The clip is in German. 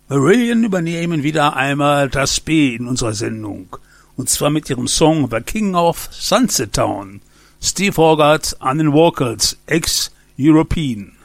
Marillion übernehmen wieder einmal das B in unserer Sendung. Und zwar mit ihrem Song The King of Sunset Town. Steve Hogarth an den Vocals, ex-European.